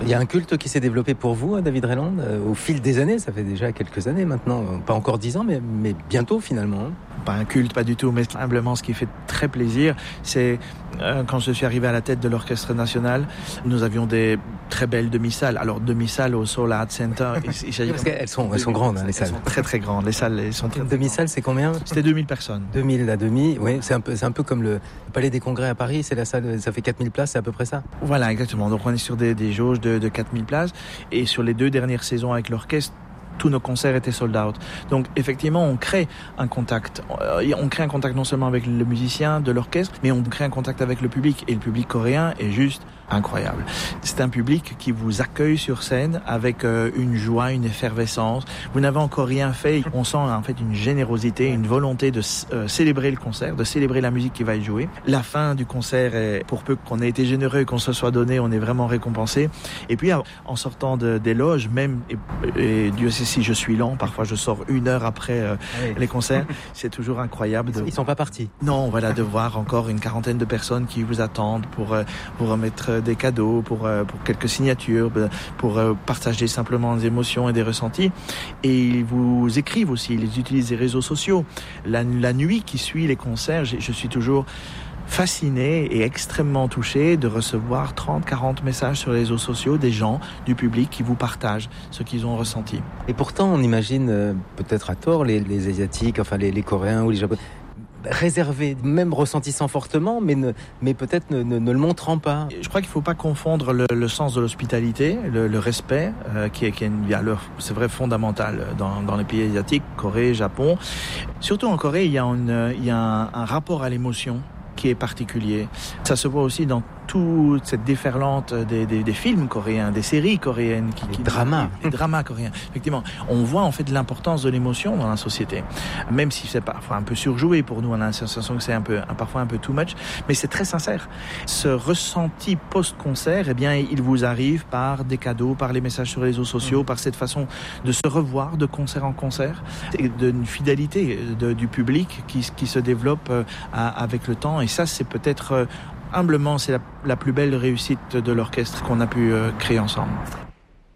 Il y a un culte qui s'est développé pour vous, David Rayland, au fil des années. Ça fait déjà quelques années maintenant, pas encore 10 ans, mais bientôt finalement. Pas un culte, pas du tout, mais humblement, ce qui fait très plaisir, c'est quand je suis arrivé à la tête de l'Orchestre National, nous avions des très belles demi-salles. Alors, demi-salles au Soul Art Center. Parce qu'elles sont grandes, les salles. Elles sont très très grandes. Les salles elles sont très Une demi-salle, c'est combien ? C'était 2000 personnes. 2000 la demi, oui, c'est un peu comme le Palais des Congrès à Paris, c'est la salle, ça fait 4000 places, c'est à peu près ça. Voilà, exactement. Donc on est sur des jauges de 4000 places. Et sur les 2 dernières saisons avec l'orchestre, tous nos concerts étaient sold out. Donc effectivement, on crée un contact. On crée un contact non seulement avec le musicien de l'orchestre, mais on crée un contact avec le public. Et le public coréen est juste incroyable. C'est un public qui vous accueille sur scène avec une joie, une effervescence. Vous n'avez encore rien fait. On sent en fait une générosité, une volonté de célébrer le concert, de célébrer la musique qui va y jouer. La fin du concert est, pour peu qu'on ait été généreux et qu'on se soit donné, on est vraiment récompensé. Et puis en sortant des loges, même, et Dieu sait si je suis lent, parfois je sors 1 heure après les concerts, c'est toujours incroyable. Ils sont pas partis. Non, voilà, de voir encore une 40aine de personnes qui vous attendent pour vous remettre des cadeaux, pour quelques signatures, pour partager simplement des émotions et des ressentis. Et ils vous écrivent aussi, ils utilisent les réseaux sociaux. La nuit qui suit les concerts, je suis toujours fasciné et extrêmement touché de recevoir 30-40 messages sur les réseaux sociaux des gens, du public qui vous partagent ce qu'ils ont ressenti. Et pourtant, on imagine, peut-être à tort, les Asiatiques, enfin les Coréens ou les Japonais, réservés, même ressentissant fortement, mais peut-être ne le montrant pas. Je crois qu'il ne faut pas confondre le sens de l'hospitalité, le respect, qui est une valeur, c'est vrai, fondamentale dans les pays asiatiques, Corée, Japon. Surtout en Corée, il y a un rapport à l'émotion qui est particulier. Ça se voit aussi dans toute cette déferlante des films coréens, des séries coréennes, les dramas coréens. Effectivement, on voit en fait l'importance de l'émotion dans la société. Même si c'est parfois un peu surjoué pour nous, on a la sensation que c'est parfois un peu too much, mais c'est très sincère. Ce ressenti post-concert, eh bien, il vous arrive par des cadeaux, par les messages sur les réseaux sociaux, par cette façon de se revoir de concert en concert, et d'une fidélité du public qui se développe avec le temps. Et ça, c'est peut-être humblement, c'est la plus belle réussite de l'orchestre qu'on a pu créer ensemble.